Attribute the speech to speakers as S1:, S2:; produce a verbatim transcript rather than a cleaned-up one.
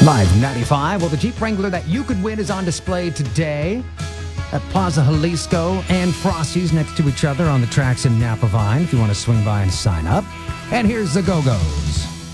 S1: Live ninety-five. Well, the Jeep Wrangler that you could win is on display today at Plaza Jalisco and Frosty's next to each other on the tracks in Napa Vine if you want to swing by and sign up. And here's the Go-Go's.